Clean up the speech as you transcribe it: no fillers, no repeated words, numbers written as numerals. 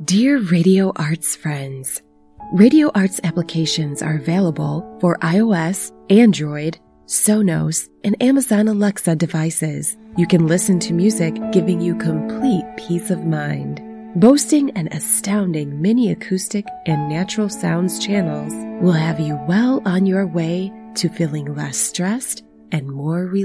Dear Radio Arts friends, Radio Arts applications are available for iOS, Android, Sonos, and Amazon Alexa devices. You can listen to music giving you complete peace of mind. Boasting an astounding mini acoustic and natural sounds channels will have you well on your way to feeling less stressed and more relaxed.